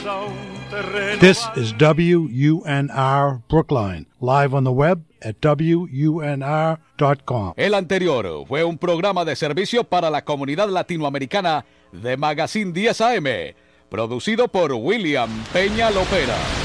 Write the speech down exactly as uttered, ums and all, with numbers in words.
This is W U N R Brookline, live on the web at W U N R dot com. El anterior fue un programa de servicio para la comunidad latinoamericana de Magazine diez A M, producido por William Peña Lopera.